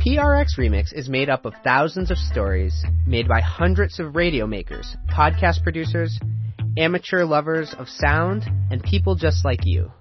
PRX Remix is made up of thousands of stories made by hundreds of radio makers, podcast producers, amateur lovers of sound, and people just like you.